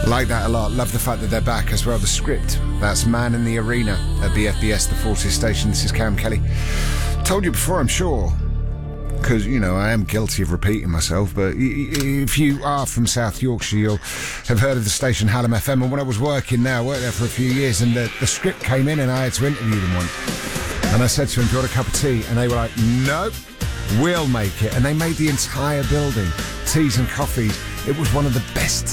Like that a lot. Love the fact that they're back as well. The Script. That's Man in the Arena at BFBS, the Forces station. This is Cam Kelly. Told you before, I'm sure, because, you know, I am guilty of repeating myself, but if you are from South Yorkshire, you'll have heard of the station Hallam FM. And when I was working there, I worked there for a few years, and the Script came in and I had to interview them once. And I said to them, do you want a cup of tea? And they were like, nope, we'll make it. And they made the entire building, teas and coffees. It was one of the best